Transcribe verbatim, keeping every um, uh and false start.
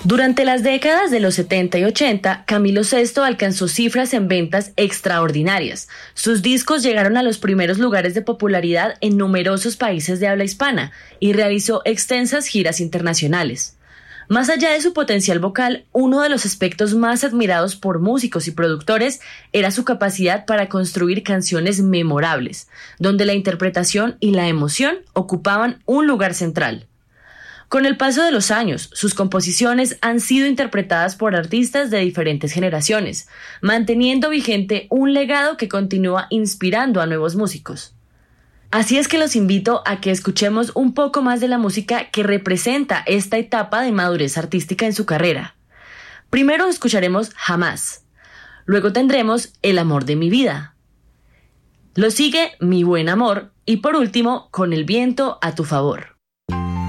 Durante las décadas de los setenta y ochenta, Camilo Sesto alcanzó cifras en ventas extraordinarias. Sus discos llegaron a los primeros lugares de popularidad en numerosos países de habla hispana y realizó extensas giras internacionales. Más allá de su potencial vocal, uno de los aspectos más admirados por músicos y productores era su capacidad para construir canciones memorables, donde la interpretación y la emoción ocupaban un lugar central. Con el paso de los años, sus composiciones han sido interpretadas por artistas de diferentes generaciones, manteniendo vigente un legado que continúa inspirando a nuevos músicos. Así es que los invito a que escuchemos un poco más de la música que representa esta etapa de madurez artística en su carrera. Primero escucharemos Jamás, luego tendremos El amor de mi vida. Lo sigue Mi buen amor y por último Con el viento a tu favor.